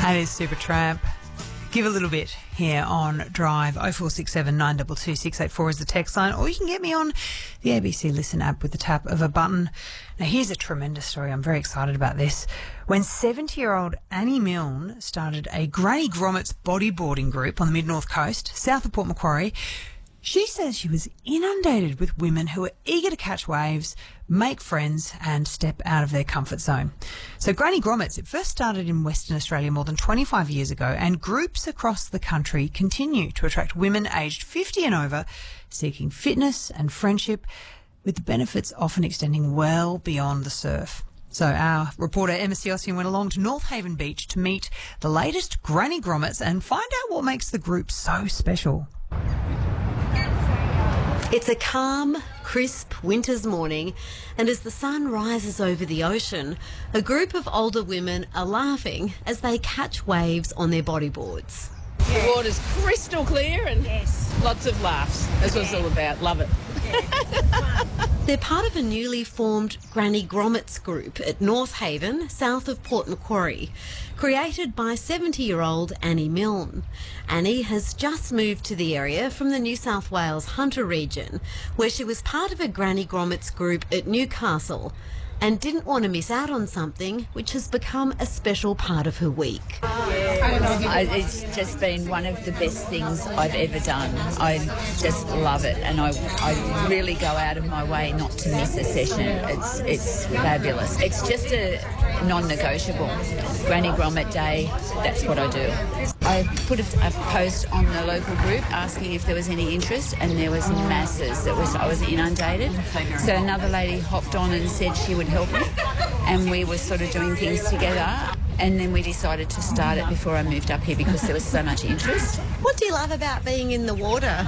That is Supertramp. Give a little bit here on Drive. 0467 922 684 is the text line, or you can get me on the ABC Listen app with the tap of a button. Now, here's a tremendous story. I'm very excited about this. When 70-year-old Annie Milne started a Granny Gromit's bodyboarding group on the mid-north coast, south of Port Macquarie, she says she was inundated with women who were eager to catch waves, make friends and step out of their comfort zone. So Granny Gromit's, it first started in Western Australia more than 25 years ago, and groups across the country continue to attract women aged 50 and over seeking fitness and friendship, with the benefits often extending well beyond the surf. So our reporter Emma Siossian went along to North Haven Beach to meet the latest Granny Gromit's and find out what makes the group so special. It's a calm, crisp winter's morning, and as the sun rises over the ocean, a group of older women are laughing as they catch waves on their bodyboards. The water's crystal clear and lots of laughs. That's what it's all about. Love it. They're part of a newly formed Granny Gromit's group at North Haven, south of Port Macquarie, created by 70-year-old Annie Milne. Annie has just moved to the area from the New South Wales Hunter region, where she was part of a Granny Gromit's group at Newcastle, and didn't want to miss out on something which has become a special part of her week. It's just been one of the best things I've ever done. I just love it, and I really go out of my way not to miss a session. It's fabulous. It's just a non-negotiable. Granny Gromit Day, that's what I do. I put a post on the local group asking if there was any interest, and there was masses. I was inundated. So another lady hopped on and said she would help me, and we were sort of doing things together. And then we decided to start it before I moved up here because there was so much interest. What do you love about being in the water?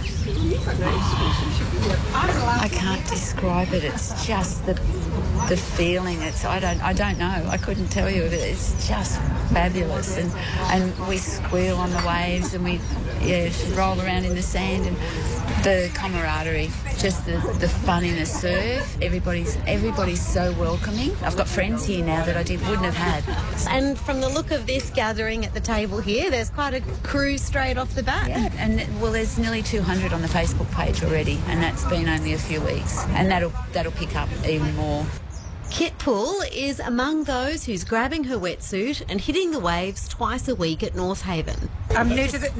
I can't describe it. It's just the feeling. I don't know. I couldn't tell you. It's just fabulous. And we squeal on the waves, and we roll around in the sand, and the camaraderie, just the fun in the surf. Everybody's so welcoming. I've got friends here now that I wouldn't have had. And from the look of this gathering at the table here, there's quite a crew straight off the bat. Yeah, and there's nearly 200 on the Facebook page already, and that's been only a few weeks, and that'll pick up even more. Kit Poole is among those who's grabbing her wetsuit and hitting the waves twice a week at North Haven. I'm new to